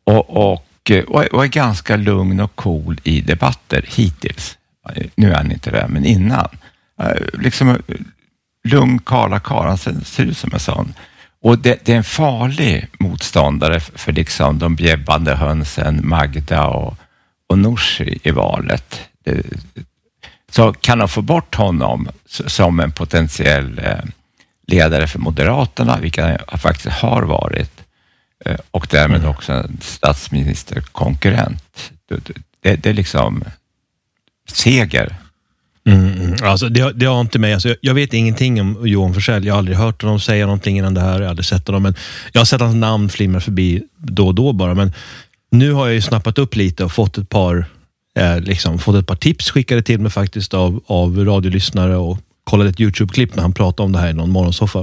och är ganska lugn och cool i debatter hittills. Nu är han inte det, men innan. Liksom lugn karl, han ser ut som en sån. Och det är en farlig motståndare för liksom de bjäbbande hönsen Magda och Nooshi i valet. Så kan de få bort honom som en potentiell ledare för Moderaterna, vilka han faktiskt har varit, och därmed också en statsministerkonkurrent. Det är liksom seger. Alltså det har inte mig. Alltså, jag vet ingenting om Johan Forssell. Jag har aldrig hört honom säga någonting innan det här. Jag har aldrig sett honom, men jag har sett hans namn flimra förbi då och då bara. Men nu har jag ju snappat upp lite och fått ett par tips skickade till mig faktiskt av radiolyssnare, och kollade ett YouTube-klipp när han pratade om det här i någon morgonsoffa.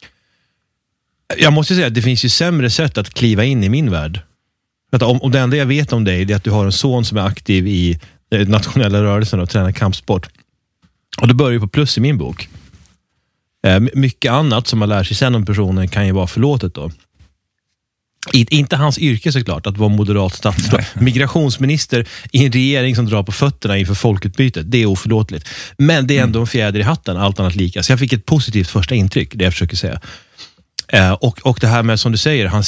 Jag måste säga att det finns ju sämre sätt att kliva in i min värld. Om det enda jag vet om dig är att du har en son som är aktiv i nationella rörelsen och tränar kampsport. Och det börjar ju på plus i min bok. Mycket annat som man lär sig sen om personen kan ju vara förlåtet då. Inte hans yrke såklart, att vara moderat statsråd. Migrationsminister i en regering som drar på fötterna inför folkutbytet, det är oförlåtligt. Men det är ändå en fjäder i hatten, allt annat lika. Så jag fick ett positivt första intryck, det jag försöker säga. Och det här med, som du säger, han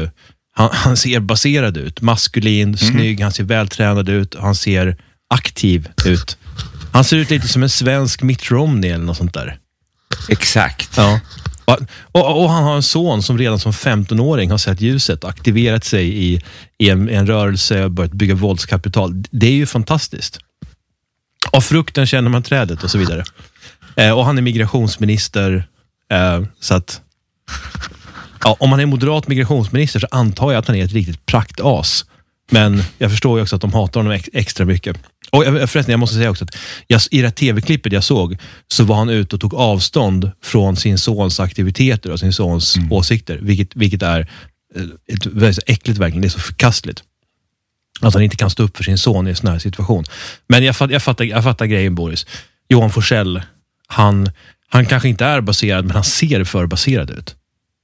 ser baserad ut, maskulin, snygg, han ser vältränad ut, han ser aktiv ut. Han ser ut lite som en svensk Mitt Romney eller något sånt där. Exakt. Ja. Och han har en son som redan som 15-åring har sett ljuset och aktiverat sig i en rörelse och börjat bygga våldskapital. Det är ju fantastiskt. Av frukten känner man trädet och så vidare. Och han är migrationsminister, så att om han är moderat migrationsminister så antar jag att han är ett riktigt praktas. Men jag förstår ju också att de hatar honom extra mycket. Och förresten, jag måste säga också att i det tv-klippet jag såg så var han ute och tog avstånd från sin sons aktiviteter och sin sons åsikter. Vilket är väldigt äckligt verkligen. Det är så förkastligt. Att han inte kan stå upp för sin son i en sån här situation. Men jag fattar grejen, Boris. Johan Forssell, han kanske inte är baserad, men han ser för baserad ut.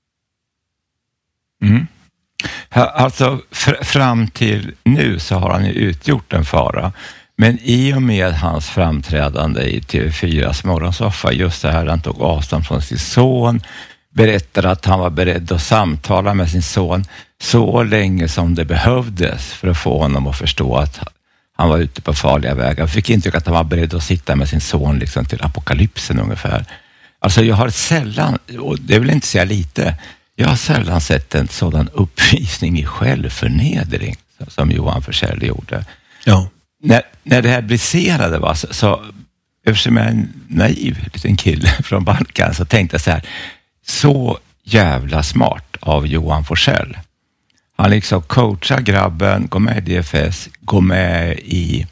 Alltså fram till nu så har han ju utgjort en fara. Men i och med hans framträdande i TV4s morgonsoffa, just det här, han tog avstånd från sin son, berättade att han var beredd att samtala med sin son så länge som det behövdes för att få honom att förstå att han var ute på farliga vägar. Jag fick intryck att han var beredd att sitta med sin son liksom till apokalypsen ungefär. Alltså jag har sällan, och det vill inte säga lite, jag har sällan sett en sådan uppvisning i självförnedring som Johan Forssell gjorde. Ja. När det här briserade, så eftersom jag är en naiv liten kille från Balkan, så tänkte jag så här: så jävla smart av Johan Forssell. Han liksom coachar grabben, går med i DFS, går med i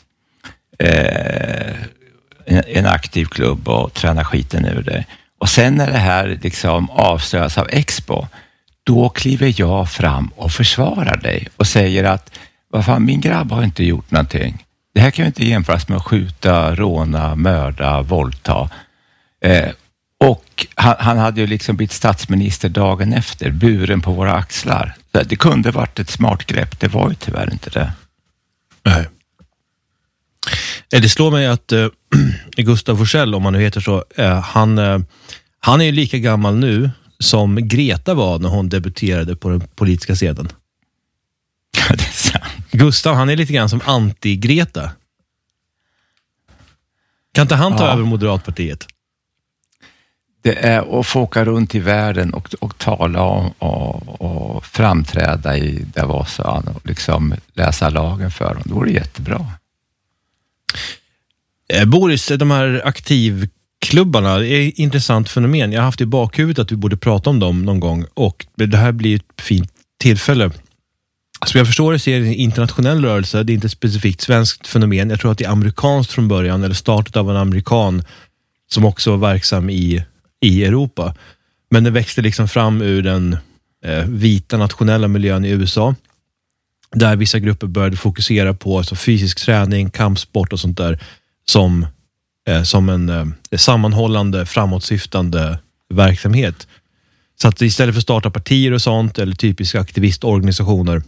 en aktiv klubb och tränar skiten ur det. Och sen när det här liksom avslöjas av Expo, då kliver jag fram och försvarar dig och säger att vad fan, min grabb har inte gjort någonting. Det här kan ju inte jämföras med att skjuta, råna, mörda, våldta. Och han hade ju liksom blivit statsminister dagen efter, buren på våra axlar. Så det kunde varit ett smart grepp, det var ju tyvärr inte det. Nej. Det slår mig att Gustav Forssell, om man nu heter så, han är ju lika gammal nu som Greta var när hon debuterade på den politiska scenen. Ja, det är sant. Gustav, han är lite grann som anti-Greta. Kan inte han ta över Moderatpartiet? Det är att få åka runt i världen och tala om och framträda i Davos och liksom läsa lagen för dem. Det vore jättebra. Boris, de här aktivklubbarna är ett intressant fenomen. Jag har haft i bakhuvudet att vi borde prata om dem någon gång, och det här blir ett fint tillfälle. Så jag förstår det, är en internationell rörelse. Det är inte ett specifikt svenskt fenomen. Jag tror att det är amerikanskt från början, eller startat av en amerikan som också var verksam i Europa. Men det växte liksom fram ur den vita nationella miljön i USA, där vissa grupper började fokusera på alltså fysisk träning, kampsport och sånt där som en sammanhållande, framåtsyftande verksamhet. Så att istället för att starta partier och sånt eller typiska aktivistorganisationer